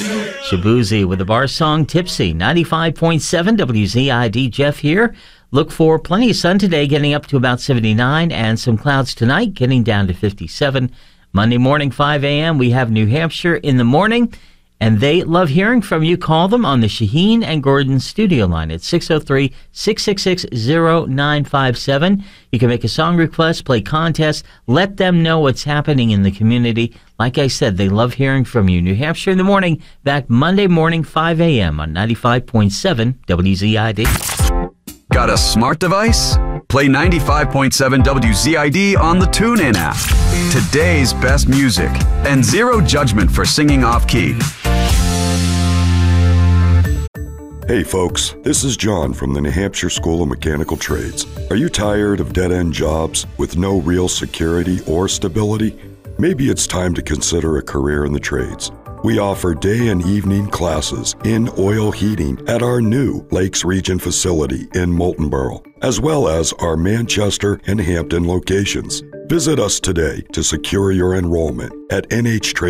Shabuzi with the bar song Tipsy. 95.7 WZID. Jeff here. Look for plenty of sun today, getting up to about 79, and some clouds tonight, getting down to 57. Monday morning, 5 a.m., we have New Hampshire in the morning, and they love hearing from you. Call them on the Shaheen and Gordon studio line at 603-666-0957. You can make a song request, play contests, let them know what's happening in the community. Like I said, they love hearing from you. New Hampshire in the morning, back Monday morning, 5 a.m. on 95.7 WZID. Got a smart device? Play 95.7 WZID on the TuneIn app. Today's best music and zero judgment for singing off-key. Hey folks, this is John from the New Hampshire School of Mechanical Trades. Are you tired of dead-end jobs with no real security or stability? Maybe it's time to consider a career in the trades. We offer day and evening classes in oil heating at our new Lakes Region facility in Moultonborough, as well as our Manchester and Hampton locations. Visit us today to secure your enrollment at NH Trades.